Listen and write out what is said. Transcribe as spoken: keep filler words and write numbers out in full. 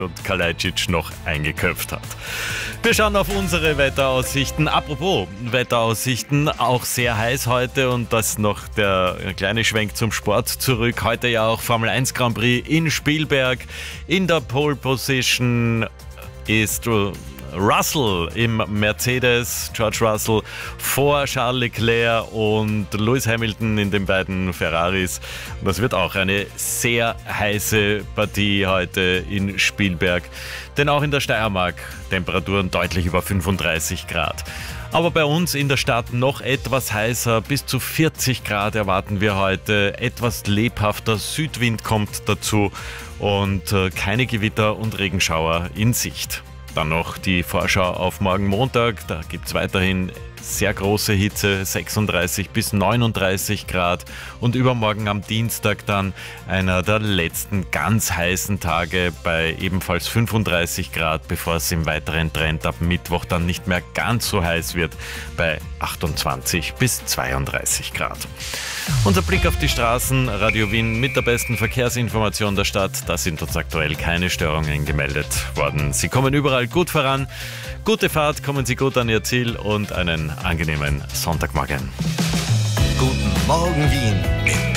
und Kalajdzic noch eingeköpft hat. Wir schauen auf unsere Wetteraussichten. Apropos Wetteraussichten, auch sehr heiß heute und das noch der kleine Schwenk zum Sport zurück. Heute ja auch Formel eins Grand Prix in Spielberg. In der Pole Position ist Russell im Mercedes, George Russell vor Charles Leclerc und Lewis Hamilton in den beiden Ferraris. Und das wird auch eine sehr heiße Partie heute in Spielberg, denn auch in der Steiermark Temperaturen deutlich über fünfunddreißig Grad. Aber bei uns in der Stadt noch etwas heißer, bis zu vierzig Grad erwarten wir heute. Etwas lebhafter Südwind kommt dazu und keine Gewitter und Regenschauer in Sicht. Dann noch die Vorschau auf morgen Montag. Da gibt es weiterhin sehr große Hitze, sechsunddreißig bis neununddreißig Grad. Und übermorgen am Dienstag dann einer der letzten ganz heißen Tage bei ebenfalls fünfunddreißig Grad, bevor es im weiteren Trend ab Mittwoch dann nicht mehr ganz so heiß wird, bei achtundzwanzig bis zweiunddreißig Grad. Unser Blick auf die Straßen, Radio Wien mit der besten Verkehrsinformation der Stadt. Da sind uns aktuell keine Störungen gemeldet worden. Sie kommen überall gut voran. Gute Fahrt, kommen Sie gut an Ihr Ziel und einen angenehmen Sonntagmorgen. Guten Morgen Wien.